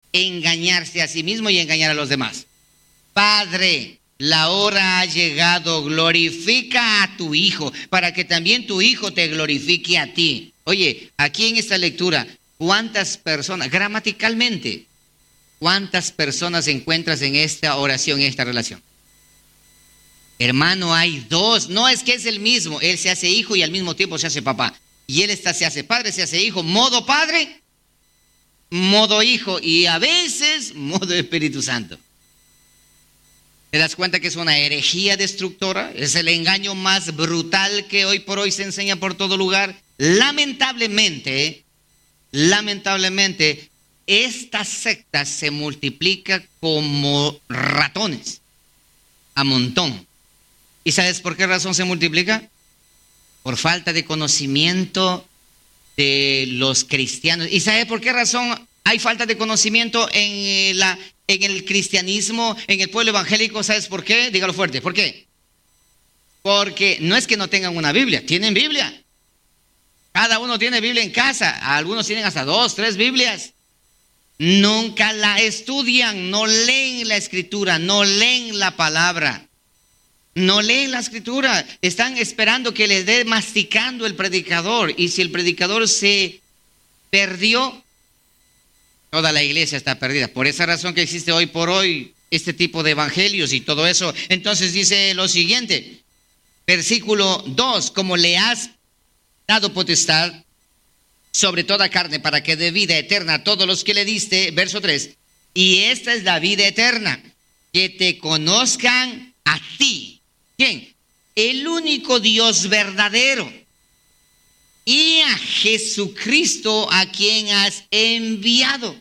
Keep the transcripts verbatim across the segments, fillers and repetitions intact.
engañarse a sí mismo y engañar a los demás. Padre, la hora ha llegado, glorifica a tu Hijo, para que también tu Hijo te glorifique a ti. Oye, aquí en esta lectura, ¿cuántas personas, gramaticalmente, cuántas personas encuentras en esta oración, en esta relación? Hermano, hay dos. No es que es el mismo. Él se hace hijo y al mismo tiempo se hace papá. Y él está, se hace padre, se hace hijo. Modo padre, modo hijo. Y a veces, modo Espíritu Santo. ¿Te das cuenta que es una herejía destructora? Es el engaño más brutal que hoy por hoy se enseña por todo lugar. Lamentablemente, lamentablemente, esta secta se multiplica como ratones. A montón. ¿Y sabes por qué razón se multiplica? Por falta de conocimiento de los cristianos. ¿Y sabes por qué razón hay falta de conocimiento en, la, en el cristianismo, en el pueblo evangélico? ¿Sabes por qué? Dígalo fuerte. ¿Por qué? Porque no es que no tengan una Biblia, tienen Biblia. Cada uno tiene Biblia en casa. Algunos tienen hasta dos, tres Biblias. Nunca la estudian, no leen la escritura, no leen la palabra. No leen la escritura, están esperando que les dé masticando el predicador. Y si el predicador se perdió, toda la iglesia está perdida. Por esa razón que existe hoy por hoy este tipo de evangelios y todo eso. Entonces dice lo siguiente, versículo dos, como le has dado potestad sobre toda carne para que dé vida eterna a todos los que le diste. Verso tres, y esta es la vida eterna, que te conozcan a ti. ¿Quién? El único Dios verdadero y a Jesucristo a quien has enviado.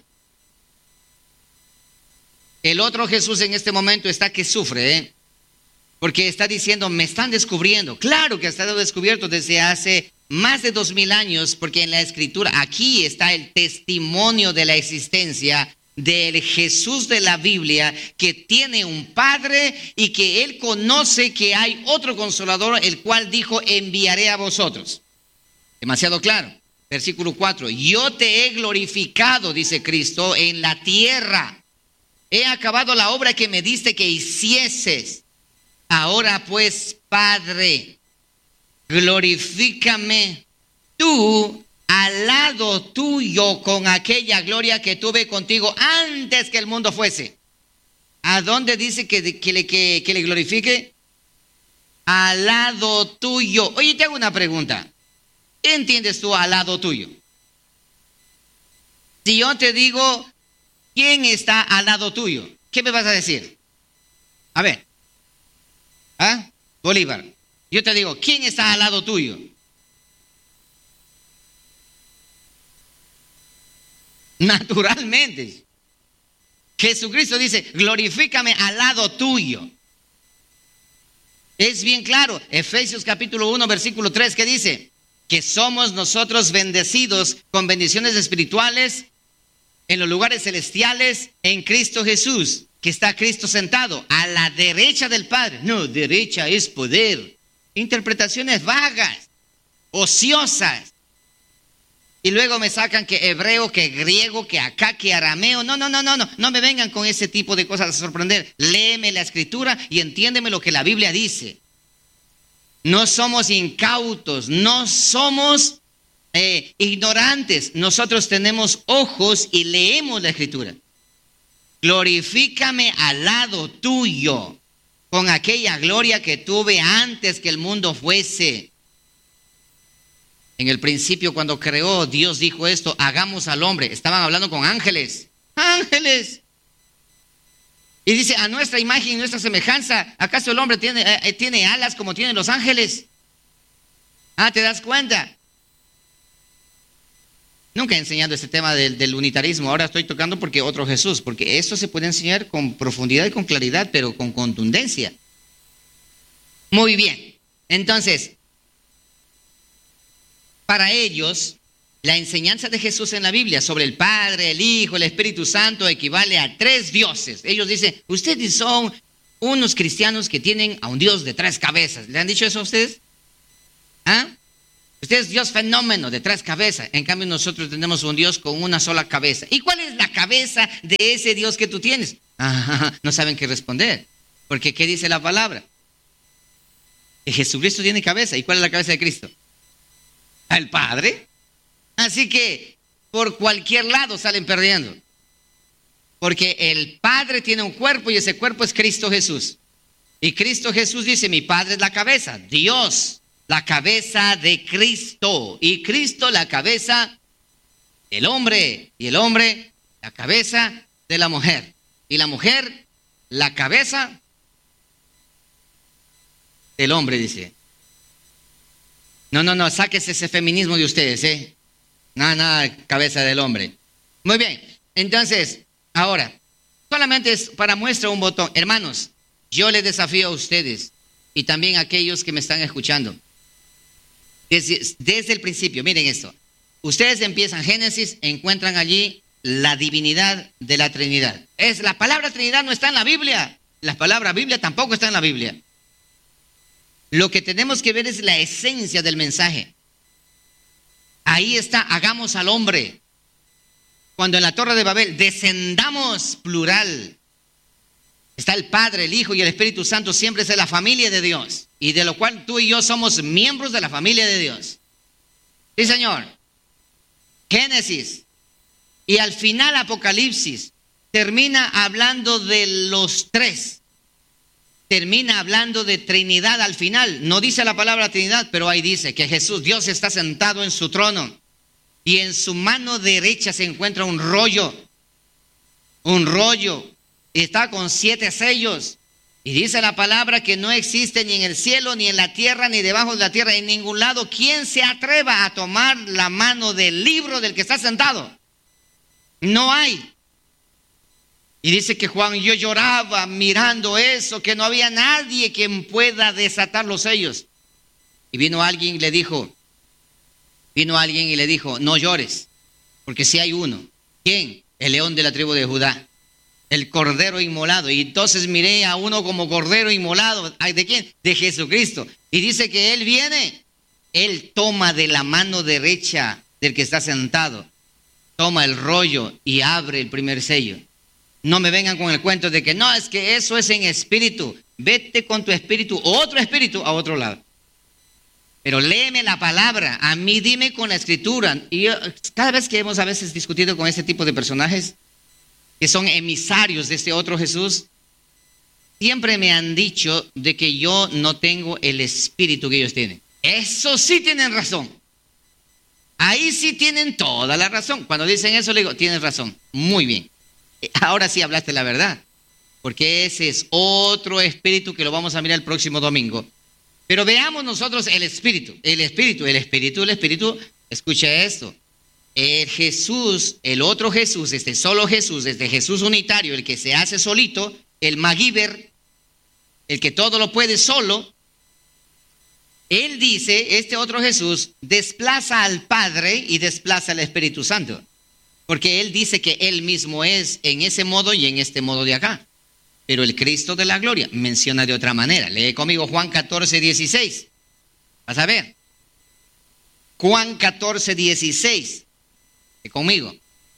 El otro Jesús en este momento está que sufre, ¿eh? Porque está diciendo, me están descubriendo. Claro que ha estado descubierto desde hace más de dos mil años, porque en la Escritura, aquí está el testimonio de la existencia del Jesús de la Biblia, que tiene un Padre y que Él conoce que hay otro Consolador, el cual dijo, enviaré a vosotros. Demasiado claro. Versículo cuatro, yo te he glorificado, dice Cristo, en la tierra. He acabado la obra que me diste que hicieses. Ahora pues, Padre, glorifícame tú al lado tuyo con aquella gloria que tuve contigo antes que el mundo fuese. ¿A dónde dice que, que, le, que, que le glorifique? Al lado tuyo. Oye, te hago una pregunta. ¿Qué entiendes tú al lado tuyo? Si yo te digo, ¿quién está al lado tuyo? ¿Qué me vas a decir? A ver. ¿Ah? Bolívar. Yo te digo, ¿quién está al lado tuyo? Naturalmente. Jesucristo dice, glorifícame al lado tuyo. Es bien claro. Efesios capítulo uno, versículo tres, ¿qué dice? Que somos nosotros bendecidos con bendiciones espirituales en los lugares celestiales en Cristo Jesús, que está Cristo sentado a la derecha del Padre. No, derecha es poder. Interpretaciones vagas, ociosas. Y luego me sacan que hebreo, que griego, que acá, que arameo. No, no, no, no, no. No me vengan con ese tipo de cosas a sorprender. Léeme la escritura y entiéndeme lo que la Biblia dice. No somos incautos, no somos eh, ignorantes. Nosotros tenemos ojos y leemos la escritura. Glorifícame al lado tuyo con aquella gloria que tuve antes que el mundo fuese. En el principio, cuando creó, Dios dijo esto, hagamos al hombre. Estaban hablando con ángeles. ¡Ángeles! Y dice, a nuestra imagen y nuestra semejanza, ¿acaso el hombre tiene, eh, tiene alas como tienen los ángeles? Ah, ¿te das cuenta? Nunca he enseñado este tema del, del unitarismo. Ahora estoy tocando porque otro Jesús. Porque esto se puede enseñar con profundidad y con claridad, pero con contundencia. Muy bien. Entonces, para ellos, la enseñanza de Jesús en la Biblia sobre el Padre, el Hijo, el Espíritu Santo equivale a tres dioses. Ellos dicen, ustedes son unos cristianos que tienen a un Dios de tres cabezas. ¿Le han dicho eso a ustedes? ¿Ah? Usted es Dios fenómeno de tres cabezas. En cambio nosotros tenemos un Dios con una sola cabeza. ¿Y cuál es la cabeza de ese Dios que tú tienes? Ah, no saben qué responder. Porque ¿qué dice la palabra? Que Jesucristo tiene cabeza. ¿Y cuál es la cabeza de Cristo? El Padre. Así que por cualquier lado salen perdiendo. Porque el Padre tiene un cuerpo y ese cuerpo es Cristo Jesús. Y Cristo Jesús dice, mi Padre es la cabeza. Dios, la cabeza de Cristo. Y Cristo, la cabeza del hombre. Y el hombre, la cabeza de la mujer. Y la mujer, la cabeza del hombre, dice. No, no, no, sáquese ese feminismo de ustedes, ¿eh? Nada, nada, cabeza del hombre. Muy bien, entonces, ahora, solamente es para muestra un botón. Hermanos, yo les desafío a ustedes y también a aquellos que me están escuchando. Desde, desde el principio, miren esto. Ustedes empiezan Génesis, encuentran allí la divinidad de la Trinidad. Es, la palabra Trinidad no está en la Biblia. La palabra Biblia tampoco está en la Biblia. Lo que tenemos que ver es la esencia del mensaje. Ahí está, hagamos al hombre. Cuando en la Torre de Babel, descendamos, plural. Está el Padre, el Hijo y el Espíritu Santo, siempre es de la familia de Dios. Y de lo cual tú y yo somos miembros de la familia de Dios. Sí, Señor. Génesis. Y al final Apocalipsis termina hablando de los tres. Termina hablando de Trinidad al final. No dice la palabra Trinidad, pero ahí dice que Jesús, Dios está sentado en su trono. Y en su mano derecha se encuentra un rollo. Un rollo. Y está con siete sellos. Y dice la palabra que no existe ni en el cielo, ni en la tierra, ni debajo de la tierra, en ningún lado, quien se atreva a tomar la mano del libro del que está sentado. No hay. Y dice que Juan, yo lloraba mirando eso, que no había nadie quien pueda desatar los sellos. Y vino alguien y le dijo, vino alguien y le dijo, no llores, porque si hay uno. ¿Quién? El león de la tribu de Judá, el cordero inmolado. Y entonces miré a uno como cordero inmolado. ¿De quién? De Jesucristo. Y dice que Él viene, Él toma de la mano derecha del que está sentado, toma el rollo y abre el primer sello. No me vengan con el cuento de que no, es que eso es en espíritu. Vete con tu espíritu, otro espíritu, a otro lado. Pero léeme la palabra, a mí dime con la escritura. Y yo, cada vez que hemos a veces discutido con este tipo de personajes, que son emisarios de este otro Jesús, siempre me han dicho de que yo no tengo el espíritu que ellos tienen. Eso sí tienen razón. Ahí sí tienen toda la razón. Cuando dicen eso le digo, tienes razón, muy bien. Ahora sí hablaste la verdad, porque ese es otro espíritu que lo vamos a mirar el próximo domingo. Pero veamos nosotros el espíritu, el espíritu, el espíritu, el espíritu. Escucha esto, el Jesús, el otro Jesús, este solo Jesús, este Jesús unitario, el que se hace solito, el Magíber, el que todo lo puede solo. Él dice, este otro Jesús desplaza al Padre y desplaza al Espíritu Santo. Porque Él dice que Él mismo es en ese modo y en este modo de acá. Pero el Cristo de la gloria menciona de otra manera. Lee conmigo Juan catorce, dieciséis. Vas a ver. Juan catorce, dieciséis. Lee conmigo.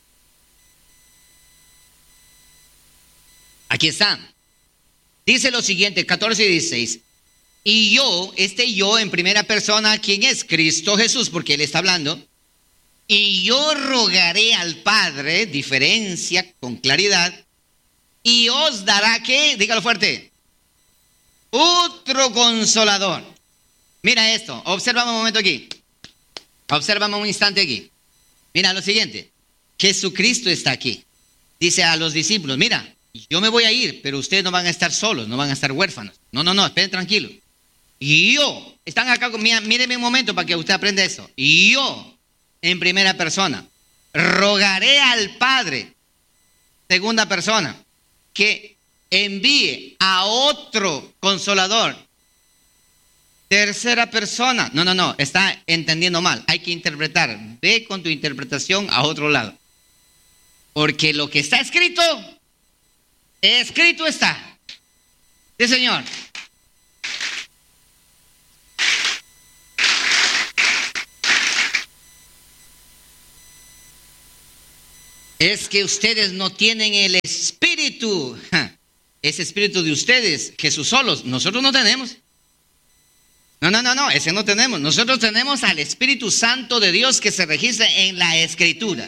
Aquí está. Dice lo siguiente, catorce, dieciséis. Y yo, este yo en primera persona, ¿quién es? Cristo Jesús, porque Él está hablando. Y yo rogaré al Padre, diferencia con claridad, y os dará, ¿qué? Dígalo fuerte. Otro consolador. Mira esto, obsérvame un momento aquí. Obsérvame un instante aquí. Mira lo siguiente. Jesucristo está aquí. Dice a los discípulos, mira, yo me voy a ir, pero ustedes no van a estar solos, no van a estar huérfanos. No, no, no, esperen tranquilo. Y yo, están acá, mírenme un momento para que usted aprenda eso. Y yo, en primera persona, rogaré al Padre, segunda persona, que envíe a otro consolador, tercera persona. No, no, no, está entendiendo mal. Hay que interpretar. Ve con tu interpretación a otro lado. Porque lo que está escrito, escrito está. Sí, Señor. Es que ustedes no tienen el espíritu. Ese espíritu de ustedes, Jesús solos, nosotros no tenemos. No, no, no, no, ese no tenemos. Nosotros tenemos al Espíritu Santo de Dios que se registra en la Escritura.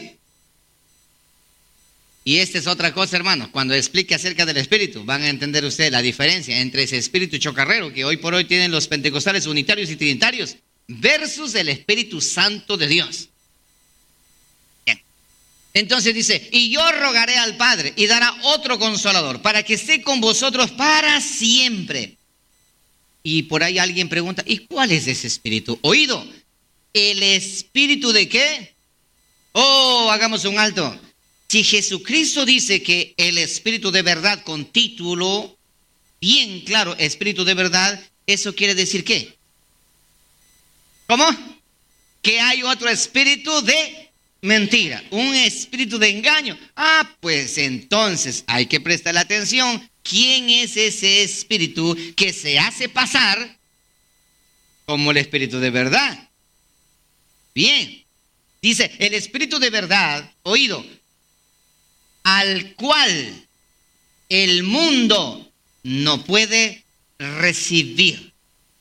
Y esta es otra cosa, hermanos. Cuando explique acerca del Espíritu, van a entender ustedes la diferencia entre ese espíritu chocarrero que hoy por hoy tienen los pentecostales unitarios y trinitarios versus el Espíritu Santo de Dios. Bien. Entonces dice, y yo rogaré al Padre y dará otro consolador para que esté con vosotros para siempre. Y por ahí alguien pregunta, ¿y cuál es ese espíritu? Oído, ¿el espíritu de qué? Oh, hagamos un alto. Si Jesucristo dice que el espíritu de verdad con título, bien claro, espíritu de verdad, ¿eso quiere decir qué? ¿Cómo? Que hay otro espíritu de mentira, un espíritu de engaño. Ah, pues entonces hay que prestar atención. ¿Quién es ese espíritu que se hace pasar como el espíritu de verdad? Bien, dice, el espíritu de verdad, oído, al cual el mundo no puede recibir,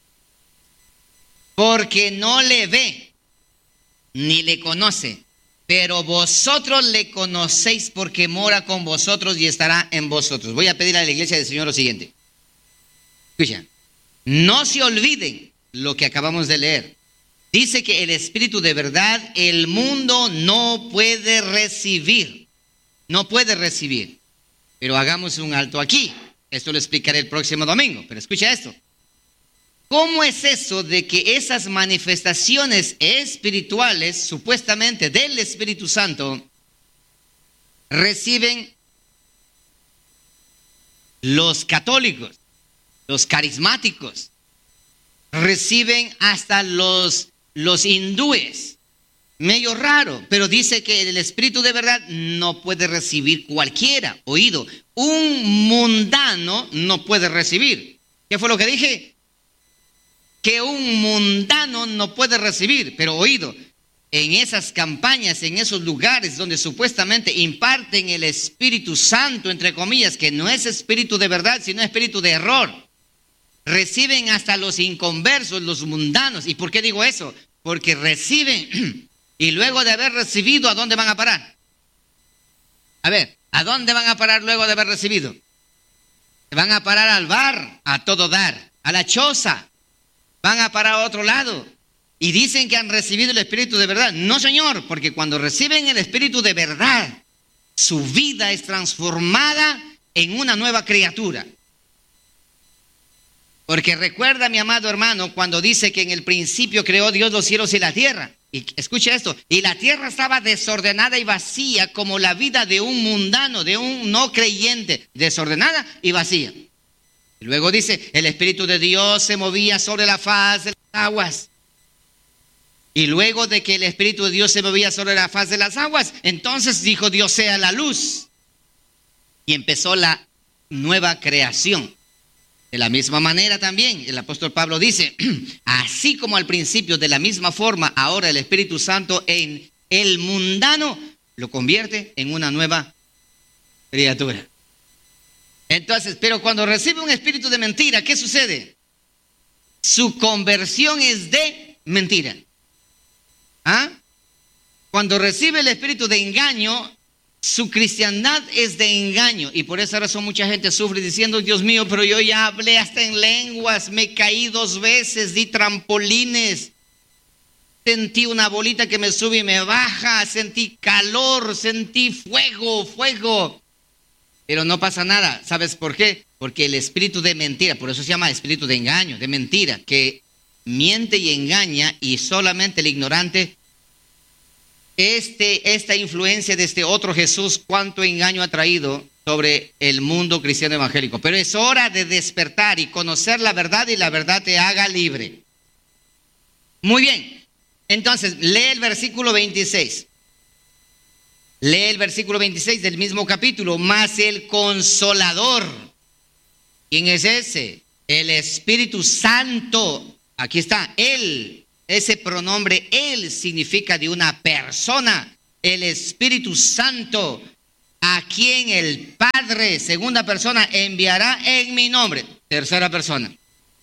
porque no le ve ni le conoce. Pero vosotros le conocéis porque mora con vosotros y estará en vosotros. Voy a pedir a la iglesia del Señor lo siguiente. Escuchen, no se olviden lo que acabamos de leer. Dice que el espíritu de verdad el mundo no puede recibir. No puede recibir. Pero hagamos un alto aquí. Esto lo explicaré el próximo domingo. Pero escucha esto. ¿Cómo es eso de que esas manifestaciones espirituales, supuestamente del Espíritu Santo, reciben los católicos, los carismáticos, reciben hasta los, los hindúes? Medio raro, pero dice que el Espíritu de verdad no puede recibir cualquiera. Oído, un mundano no puede recibir. ¿Qué fue lo que dije? Que un mundano no puede recibir, pero oído, en esas campañas, en esos lugares donde supuestamente imparten el Espíritu Santo, entre comillas, que no es espíritu de verdad, sino espíritu de error, reciben hasta los inconversos, los mundanos. ¿Y por qué digo eso? Porque reciben, y luego de haber recibido, ¿a dónde van a parar? A ver, ¿a dónde van a parar luego de haber recibido? Se van a parar al bar, a todo dar, a la choza. Van a parar a otro lado y dicen que han recibido el Espíritu de verdad. No, señor, porque cuando reciben el Espíritu de verdad, su vida es transformada en una nueva criatura. Porque recuerda, mi amado hermano, cuando dice que en el principio creó Dios los cielos y la tierra. Y escucha esto, y la tierra estaba desordenada y vacía como la vida de un mundano, de un no creyente, desordenada y vacía. Y luego dice, el Espíritu de Dios se movía sobre la faz de las aguas. Y luego de que el Espíritu de Dios se movía sobre la faz de las aguas, entonces dijo Dios sea la luz. Y empezó la nueva creación. De la misma manera también, el apóstol Pablo dice, así como al principio, de la misma forma, ahora el Espíritu Santo en el mundano lo convierte en una nueva criatura. Entonces, pero cuando recibe un espíritu de mentira, ¿qué sucede? Su conversión es de mentira. ¿Ah? Cuando recibe el espíritu de engaño, su cristiandad es de engaño. Y por esa razón mucha gente sufre diciendo, Dios mío, pero yo ya hablé hasta en lenguas, me caí dos veces, di trampolines, sentí una bolita que me sube y me baja, sentí calor, sentí fuego, fuego. Pero no pasa nada. ¿Sabes por qué? Porque el espíritu de mentira, por eso se llama espíritu de engaño, de mentira, que miente y engaña, y solamente el ignorante, este, esta influencia de este otro Jesús, cuánto engaño ha traído sobre el mundo cristiano evangélico. Pero es hora de despertar y conocer la verdad, y la verdad te haga libre. Muy bien, entonces lee el versículo veintiséis. Lee el versículo veintiséis del mismo capítulo. Mas el Consolador, ¿quién es ese? El Espíritu Santo. Aquí está, Él. Ese pronombre Él significa de una persona. el Espíritu Santo, a quien el Padre, segunda persona, enviará en mi nombre, tercera persona.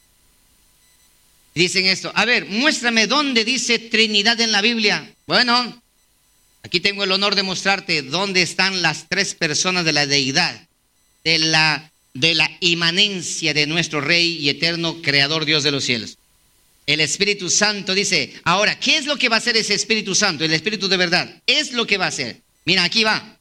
Dicen esto, a ver, muéstrame dónde dice Trinidad en la Biblia. Bueno, aquí tengo el honor de mostrarte dónde están las tres personas de la deidad, de la, de la inmanencia de nuestro Rey y eterno Creador Dios de los cielos. El Espíritu Santo dice, ahora, ¿qué es lo que va a hacer ese Espíritu Santo? El Espíritu de verdad, es lo que va a hacer. Mira, aquí va.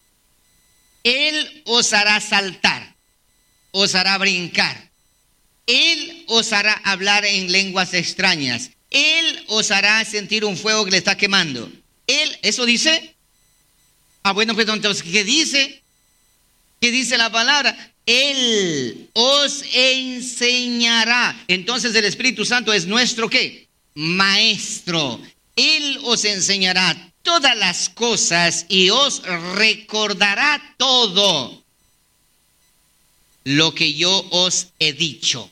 Él os hará saltar, os hará brincar. Él os hará hablar en lenguas extrañas. Él os hará sentir un fuego que le está quemando. Él, ¿eso dice? Ah, bueno, pues entonces, ¿qué dice? ¿Qué dice la palabra? Él os enseñará. Entonces el Espíritu Santo es nuestro, ¿qué? Maestro. Él os enseñará todas las cosas y os recordará todo lo que yo os he dicho.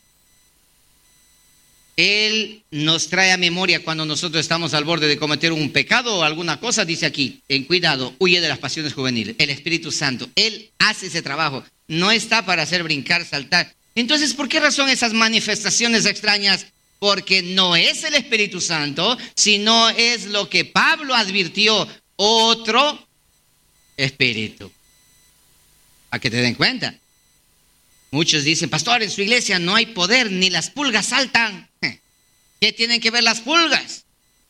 Él nos trae a memoria cuando nosotros estamos al borde de cometer un pecado o alguna cosa. Dice aquí, ten cuidado, huye de las pasiones juveniles. El Espíritu Santo, Él hace ese trabajo. No está para hacer brincar, saltar. Entonces, ¿por qué razón esas manifestaciones extrañas? Porque no es el Espíritu Santo, sino es lo que Pablo advirtió, otro espíritu. Para que te den cuenta. Muchos dicen, pastor, en su iglesia no hay poder, ni las pulgas saltan. ¿Qué tienen que ver las pulgas?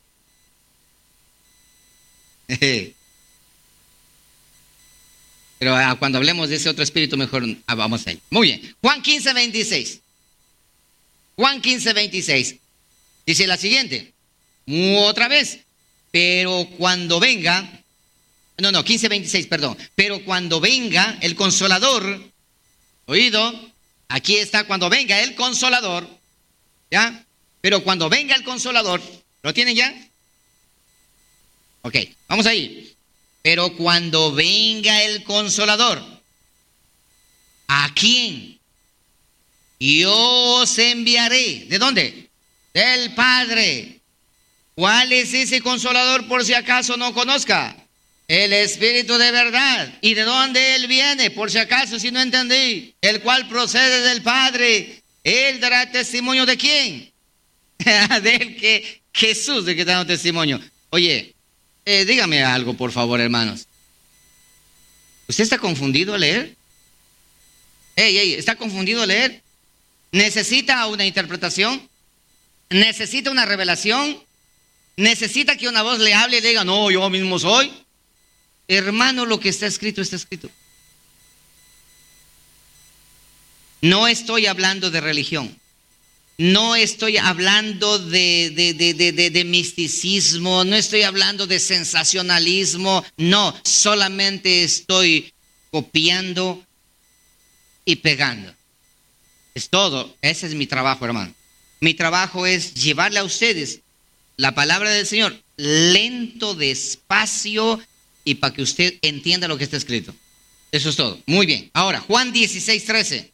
Pero ah, cuando hablemos de ese otro espíritu, mejor ah, vamos ahí. Muy bien. Juan quince, veintiséis. Juan quince, veintiséis. Dice la siguiente. Otra vez. Pero cuando venga, no, no, quince, veintiséis, perdón. Pero cuando venga el Consolador, oído, aquí está, cuando venga el Consolador, ¿ya? Pero cuando venga el Consolador, ¿lo tienen ya? Ok, vamos ahí. Pero cuando venga el Consolador, ¿a quién? Yo os enviaré. ¿De dónde? Del Padre. ¿Cuál es ese Consolador por si acaso no conozca? El Espíritu de verdad. ¿Y de dónde Él viene? Por si acaso si no entendí. El cual procede del Padre. Él dará testimonio ¿de quién? Del que Jesús, de que da testimonio. Oye, eh, dígame algo por favor, hermanos. ¿Usted está confundido a leer? Ey, ey, ¿está confundido a leer? ¿Necesita una interpretación? ¿Necesita una revelación? ¿Necesita que una voz le hable y le diga, no, yo mismo soy? Hermano, lo que está escrito, está escrito. No estoy hablando de religión. No estoy hablando de, de, de, de, de, de misticismo. No estoy hablando de sensacionalismo. No, solamente estoy copiando y pegando. Es todo. Ese es mi trabajo, hermano. Mi trabajo es llevarle a ustedes la palabra del Señor lento, despacio, y para que usted entienda lo que está escrito. Eso es todo. Muy bien. Ahora, Juan dieciséis, trece.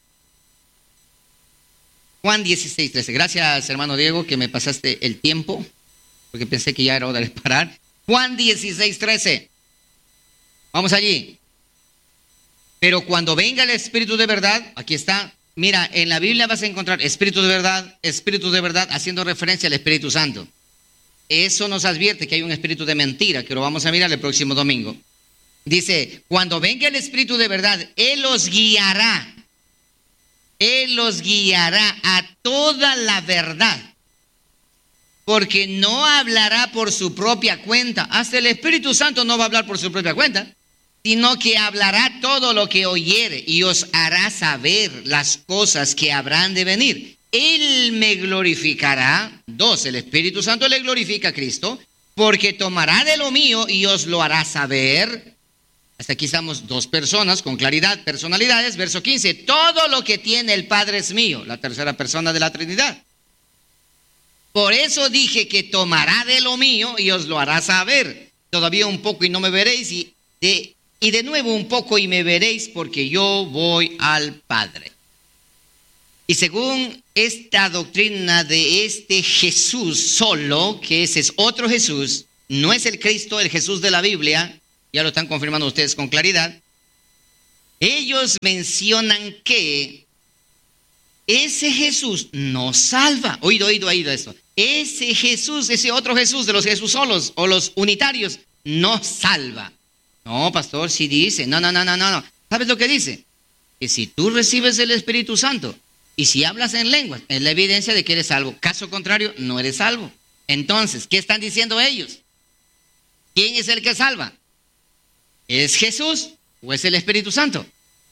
Juan dieciséis, trece. Gracias, hermano Diego, que me pasaste el tiempo, porque pensé que ya era hora de parar. Juan dieciséis, trece. Vamos allí. Pero cuando venga el Espíritu de verdad, aquí está. Mira, en la Biblia vas a encontrar Espíritu de verdad, Espíritu de verdad, haciendo referencia al Espíritu Santo. Eso nos advierte que hay un espíritu de mentira, que lo vamos a mirar el próximo domingo. Dice, cuando venga el Espíritu de verdad, Él los guiará. Él los guiará a toda la verdad. Porque no hablará por su propia cuenta. Hasta el Espíritu Santo no va a hablar por su propia cuenta, sino que hablará todo lo que oyere y os hará saber las cosas que habrán de venir. Él me glorificará. Dos, el Espíritu Santo le glorifica a Cristo, porque tomará de lo mío y os lo hará saber. Hasta aquí estamos dos personas con claridad, personalidades. Verso quince, todo lo que tiene el Padre es mío, la tercera persona de la Trinidad. Por eso dije que tomará de lo mío y os lo hará saber. Todavía un poco y no me veréis, y de, y de nuevo un poco y me veréis, porque yo voy al Padre. Y según esta doctrina de este Jesús solo, que ese es otro Jesús, no es el Cristo, el Jesús de la Biblia, ya lo están confirmando ustedes con claridad, ellos mencionan que ese Jesús no salva. Oído, oído, oído esto. Ese Jesús, ese otro Jesús de los Jesús solos o los unitarios, no salva. No, pastor, sí dice. No, no, no, no, no. ¿Sabes lo que dice? Que si tú recibes el Espíritu Santo y si hablas en lenguas, es la evidencia de que eres salvo. Caso contrario, no eres salvo. Entonces, ¿qué están diciendo ellos? ¿Quién es el que salva? ¿Es Jesús o es el Espíritu Santo?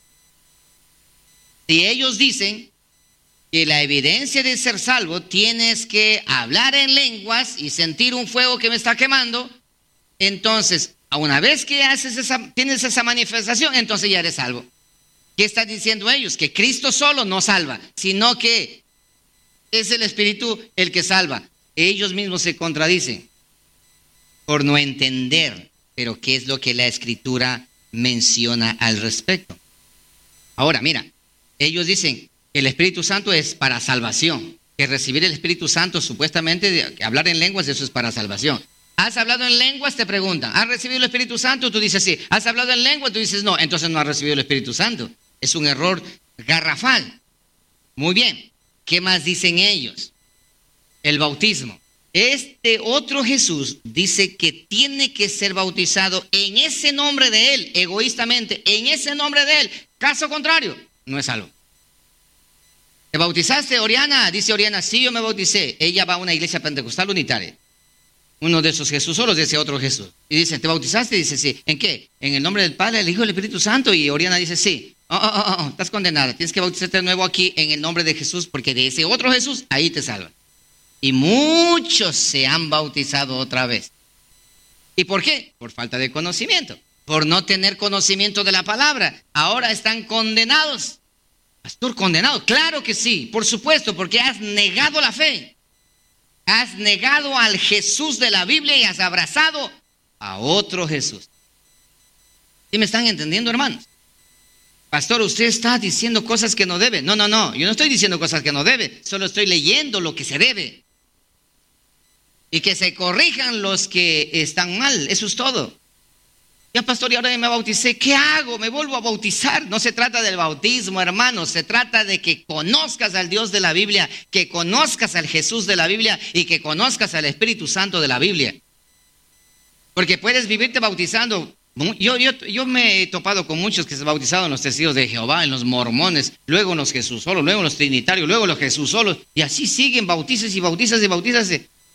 Si ellos dicen que la evidencia de ser salvo tienes que hablar en lenguas y sentir un fuego que me está quemando, entonces, a una vez que haces esa, tienes esa manifestación, entonces ya eres salvo. ¿Qué están diciendo ellos? Que Cristo solo no salva, sino que es el Espíritu el que salva. Ellos mismos se contradicen por no entender, pero ¿qué es lo que la Escritura menciona al respecto? Ahora, mira, ellos dicen que el Espíritu Santo es para salvación, que recibir el Espíritu Santo supuestamente, de, hablar en lenguas, eso es para salvación. ¿Has hablado en lenguas? Te preguntan. ¿Has recibido el Espíritu Santo? Tú dices sí. ¿Has hablado en lenguas? Tú dices no. Entonces no has recibido el Espíritu Santo. Es un error garrafal. Muy bien. ¿Qué más dicen ellos? El bautismo. Este otro Jesús dice que tiene que ser bautizado en ese nombre de Él, egoístamente, en ese nombre de Él. Caso contrario, no es salvo. ¿Te bautizaste, Oriana? Dice Oriana, sí, yo me bauticé. Ella va a una iglesia pentecostal unitaria. Uno de esos Jesús solos, de ese otro Jesús. Y dice, ¿te bautizaste? Y dice, sí. ¿En qué? En el nombre del Padre, del Hijo y del Espíritu Santo. Y Oriana dice, sí. Oh, oh, oh, oh, estás condenada. Tienes que bautizarte de nuevo aquí en el nombre de Jesús, porque de ese otro Jesús, ahí te salvan. Y muchos se han bautizado otra vez. ¿Y por qué? Por falta de conocimiento. Por no tener conocimiento de la palabra. Ahora están condenados. Pastor, condenado. Claro que sí, por supuesto, porque has negado la fe. Has negado al Jesús de la Biblia y has abrazado a otro Jesús. ¿Sí me están entendiendo, hermanos? Pastor, usted está diciendo cosas que no debe. No, no, no, yo no estoy diciendo cosas que no debe. Solo estoy leyendo lo que se debe. Y que se corrijan los que están mal. Eso es todo. Ya, pastor, y ahora ya me bauticé. ¿Qué hago? ¿Me vuelvo a bautizar? No se trata del bautismo, hermanos. Se trata de que conozcas al Dios de la Biblia, que conozcas al Jesús de la Biblia y que conozcas al Espíritu Santo de la Biblia. Porque puedes vivirte bautizando. Yo, yo, yo me he topado con muchos que se han bautizado en los testigos de Jehová, en los mormones, luego en los Jesús solos, luego en los trinitarios, luego en los Jesús solos. Y así siguen, bautizas y bautizas y bautizas.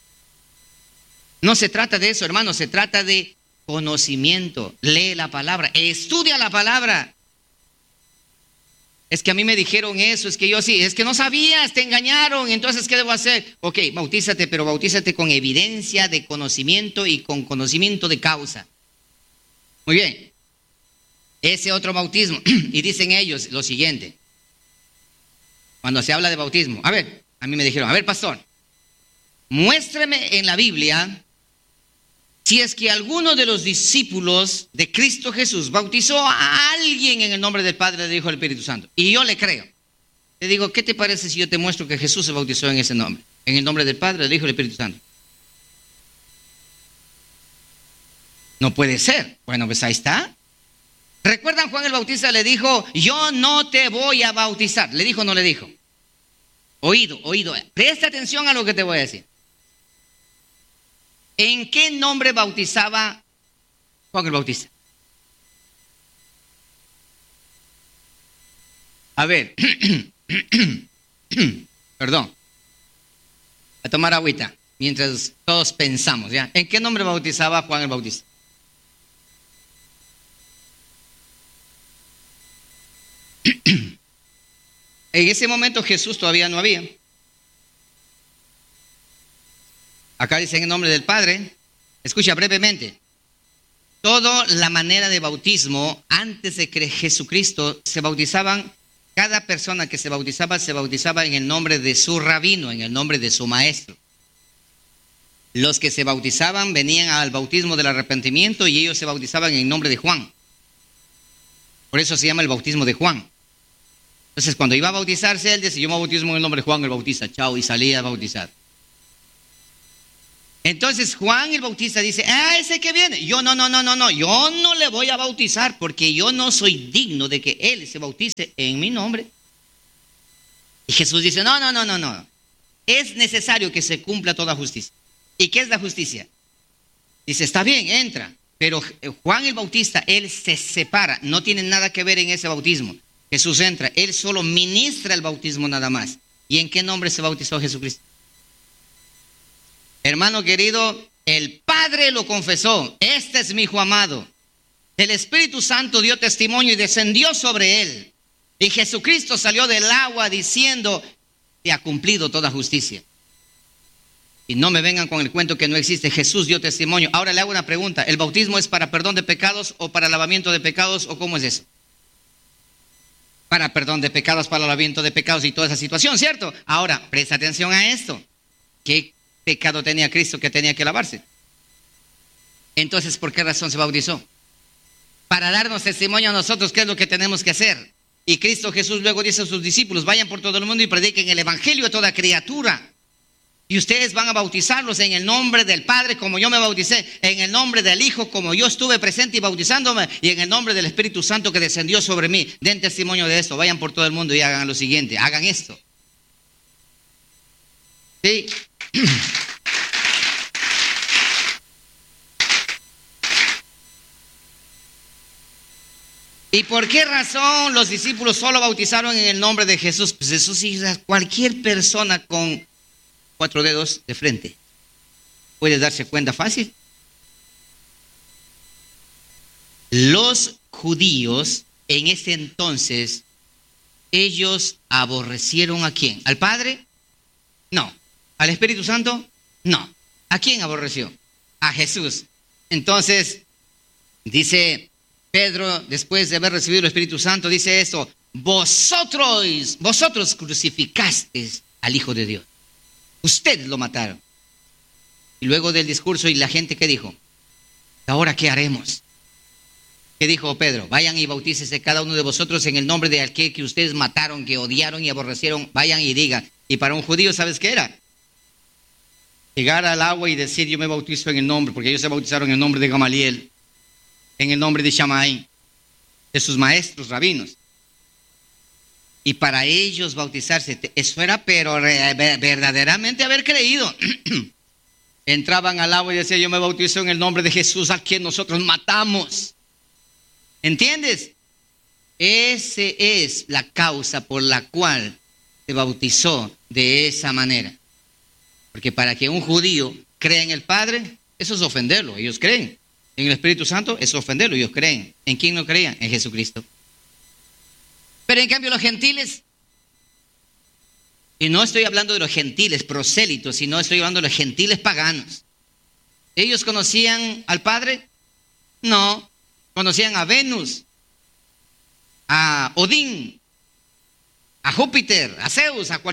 No se trata de eso, hermanos. Se trata de conocimiento. Lee la palabra, estudia la palabra. Es que a mí me dijeron eso, es que yo sí, es que no sabías, te engañaron, entonces ¿qué debo hacer? Ok, bautízate, pero bautízate con evidencia de conocimiento y con conocimiento de causa. Muy bien, ese otro bautismo, y dicen ellos lo siguiente, cuando se habla de bautismo, a ver, a mí me dijeron, a ver, pastor, muéstrame en la Biblia si es que alguno de los discípulos de Cristo Jesús bautizó a alguien en el nombre del Padre, del Hijo y del Espíritu Santo. Y yo le creo. Le digo, ¿qué te parece si yo te muestro que Jesús se bautizó en ese nombre? En el nombre del Padre, del Hijo y del Espíritu Santo. No puede ser. Bueno, pues ahí está. ¿Recuerdan? Juan el Bautista le dijo, yo no te voy a bautizar. ¿Le dijo o no le dijo? Oído, oído. Presta atención a lo que te voy a decir. ¿En qué nombre bautizaba Juan el Bautista? A ver, perdón, a tomar agüita mientras todos pensamos, ¿ya? ¿En qué nombre bautizaba Juan el Bautista? En ese momento Jesús todavía no había. Acá dice en el nombre del Padre. Escucha brevemente. Toda la manera de bautismo antes de que Jesucristo se bautizaban, cada persona que se bautizaba se bautizaba en el nombre de su rabino, en el nombre de su maestro. Los que se bautizaban venían al bautismo del arrepentimiento y ellos se bautizaban en el nombre de Juan. Por eso se llama el bautismo de Juan. Entonces cuando iba a bautizarse, él decía, yo me bautismo en el nombre de Juan el Bautista, chao, y salía a bautizar. Entonces Juan el Bautista dice, ah, ese que viene. Yo no, no, no, no, no, yo no le voy a bautizar porque yo no soy digno de que él se bautice en mi nombre. Y Jesús dice, no, no, no, no, no. Es necesario que se cumpla toda justicia. ¿Y qué es la justicia? Dice, está bien, entra. Pero Juan el Bautista, él se separa, no tiene nada que ver en ese bautismo. Jesús entra, él solo ministra el bautismo nada más. ¿Y en qué nombre se bautizó Jesucristo? Hermano querido, el Padre lo confesó, este es mi Hijo amado. El Espíritu Santo dio testimonio y descendió sobre él. Y Jesucristo salió del agua diciendo, se ha cumplido toda justicia. Y no me vengan con el cuento que no existe, Jesús dio testimonio. Ahora le hago una pregunta, ¿el bautismo es para perdón de pecados o para lavamiento de pecados o cómo es eso? Para perdón de pecados, para lavamiento de pecados y toda esa situación, ¿cierto? Ahora, presta atención a esto. ¿Qué pecado tenía Cristo que tenía que lavarse? Entonces, ¿por qué razón se bautizó? Para darnos testimonio a nosotros qué es lo que tenemos que hacer. Y Cristo Jesús luego dice a sus discípulos, vayan por todo el mundo y prediquen el evangelio a toda criatura. Y ustedes van a bautizarlos en el nombre del Padre como yo me bauticé, en el nombre del Hijo como yo estuve presente y bautizándome, y en el nombre del Espíritu Santo que descendió sobre mí. Den testimonio de esto, vayan por todo el mundo y hagan lo siguiente, hagan esto. ¿Sí? ¿Y por qué razón los discípulos solo bautizaron en el nombre de Jesús? Pues eso sí, cualquier persona con cuatro dedos de frente puede darse cuenta fácil. Los judíos en ese entonces, ellos aborrecieron ¿a quién? ¿Al Padre? No. ¿Al Espíritu Santo? No. ¿A quién aborreció? A Jesús. Entonces, dice Pedro, después de haber recibido el Espíritu Santo, dice esto, vosotros, vosotros crucificasteis al Hijo de Dios. Ustedes lo mataron. Y luego del discurso, ¿y la gente qué dijo? ¿Ahora qué haremos? ¿Qué dijo Pedro? Vayan y bautícese cada uno de vosotros en el nombre de aquel que ustedes mataron, que odiaron y aborrecieron. Vayan y digan. Y para un judío, ¿sabes qué era? Llegar al agua y decir, yo me bautizo en el nombre, porque ellos se bautizaron en el nombre de Gamaliel, en el nombre de Shammai, de sus maestros rabinos. Y para ellos bautizarse, eso era pero verdaderamente haber creído. Entraban al agua y decían, yo me bautizo en el nombre de Jesús, a quien nosotros matamos. ¿Entiendes? Esa es la causa por la cual se bautizó de esa manera. Porque para que un judío crea en el Padre, eso es ofenderlo, ellos creen. En el Espíritu Santo, eso es ofenderlo, ellos creen. ¿En quién no creían? En Jesucristo. Pero en cambio los gentiles, y no estoy hablando de los gentiles prosélitos, sino estoy hablando de los gentiles paganos. ¿Ellos conocían al Padre? No. Conocían a Venus, a Odín, a Júpiter, a Zeus, a cualquier